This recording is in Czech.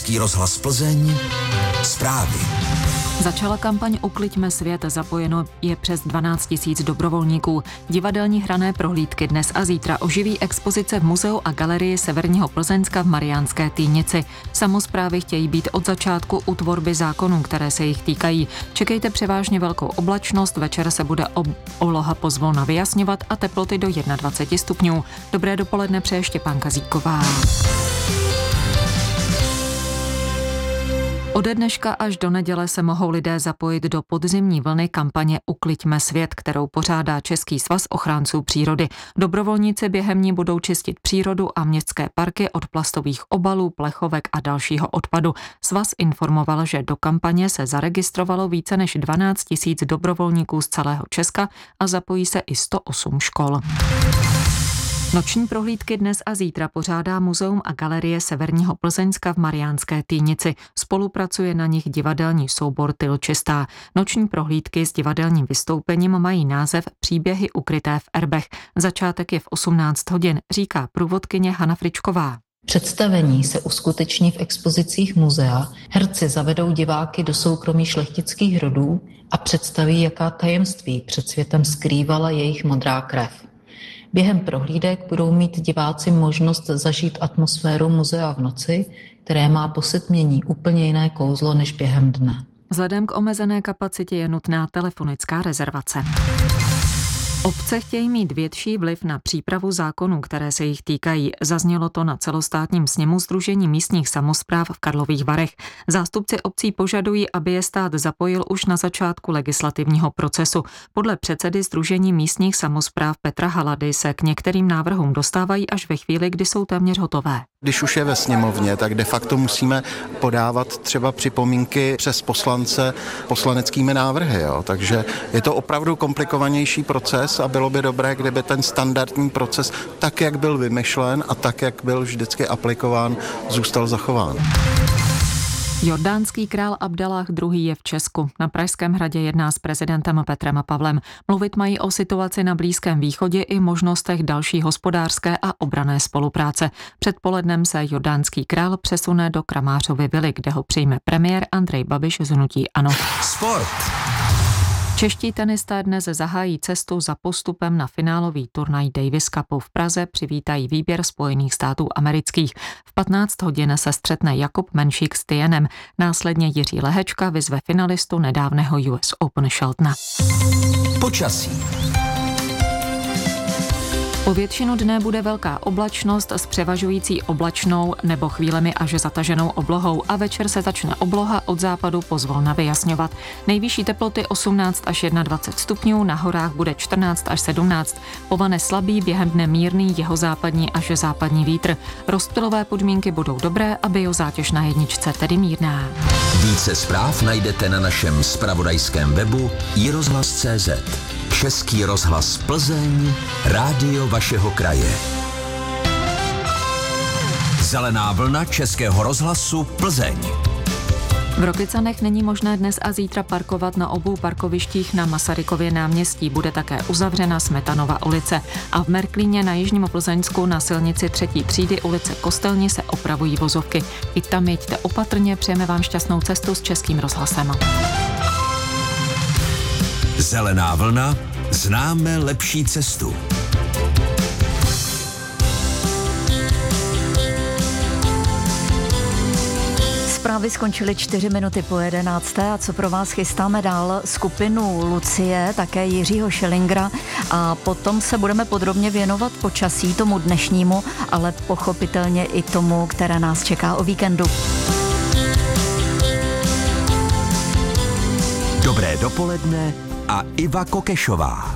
Český rozhlas Plzeň, zprávy. Začala kampaň Ukliďme svět, zapojeno je přes 12 000 dobrovolníků. Divadelní hrané prohlídky dnes a zítra oživí expozice v muzeu a galerii Severního Plzeňska v Mariánské Týnici. Samosprávy chtějí být od začátku u tvorby zákonů, které se jich týkají. Čekejte převážně velkou oblačnost, večer se bude obloha pozvolna vyjasňovat a teploty do 21 stupňů. Dobré dopoledne přeje Štěpánka Zíková. Ode dneška až do neděle se mohou lidé zapojit do podzimní vlny kampaně Ukliďme svět, kterou pořádá Český svaz ochránců přírody. Dobrovolníci během ní budou čistit přírodu a městské parky od plastových obalů, plechovek a dalšího odpadu. Svaz informoval, že do kampaně se zaregistrovalo více než 12 000 dobrovolníků z celého Česka a zapojí se i 108 škol. Noční prohlídky dnes a zítra pořádá muzeum a galerie Severního Plzeňska v Mariánské Týnici. Spolupracuje na nich divadelní soubor Tyl Čistá. Noční prohlídky s divadelním vystoupením mají název Příběhy ukryté v erbech. Začátek je v 18 hodin, říká průvodkyně Hana Fričková. Představení se uskuteční v expozicích muzea, herci zavedou diváky do soukromí šlechtických rodů a představí, jaká tajemství před světem skrývala jejich modrá krev. Během prohlídek budou mít diváci možnost zažít atmosféru muzea v noci, které má po setmění úplně jiné kouzlo než během dne. Vzhledem k omezené kapacitě je nutná telefonická rezervace. Obce chtějí mít větší vliv na přípravu zákonů, které se jich týkají. Zaznělo to na celostátním sněmu Sdružení místních samospráv v Karlových Varech. Zástupci obcí požadují, aby je stát zapojil už na začátku legislativního procesu. Podle předsedy Sdružení místních samospráv Petra Halady se k některým návrhům dostávají až ve chvíli, kdy jsou téměř hotové. Když už je ve sněmovně, tak de facto musíme podávat třeba připomínky přes poslance poslaneckými návrhy. Jo? Takže je to opravdu komplikovanější proces a bylo by dobré, kdyby ten standardní proces, tak jak byl vymyšlen a tak jak byl vždycky aplikován, zůstal zachován. Jordánský král Abdalláh II. Je v Česku. Na Pražském hradě jedná s prezidentem Petrem Pavlem. Mluvit mají o situaci na Blízkém východě i možnostech další hospodářské a obranné spolupráce. Předpolednem se jordánský král přesune do Kramářovy vily, kde ho přijme premiér Andrej Babiš z hnutí ANO. Sport. Čeští tenisté dnes zahájí cestu za postupem na finálový turnaj Davis Cupu v Praze, přivítají výběr Spojených států amerických. V 15 hodin se střetne Jakub Menšík s Tienem, následně Jiří Lehečka vyzve finalistu nedávného US Open Sheltona. Počasí. Po většinu dne bude velká oblačnost s převažující oblačnou nebo chvílemi až zataženou oblohou a večer se začne obloha od západu pozvolna vyjasňovat. Nejvyšší teploty 18 až 21 stupňů, na horách bude 14 až 17. Povane slabý, během dne mírný jihozápadní až západní vítr. Rozptylové podmínky budou dobré a biozátěž na jedničce tedy mírná. Více zpráv najdete na našem zpravodajském webu iRozhlas.cz. Český rozhlas Plzeň, rádio vašeho kraje. Zelená vlna Českého rozhlasu Plzeň. V Rokycanech není možné dnes a zítra parkovat na obou parkovištích na Masarykově náměstí. Bude také uzavřena Smetanova ulice. A v Merklíně na Jižním Plzeňsku na silnici 3. třídy ulice Kostelní se opravují vozovky. I tam jeďte opatrně, přejeme vám šťastnou cestu s Českým rozhlasem. Zelená vlna, známe lepší cestu. Zprávy skončily 4 minuty po 11. A co pro vás chystáme dál? Skupinu Lucie, také Jiřího Schellingra a potom se budeme podrobně věnovat počasí, tomu dnešnímu, ale pochopitelně i tomu, které nás čeká o víkendu. Dobré dopoledne a Iva Kokešová.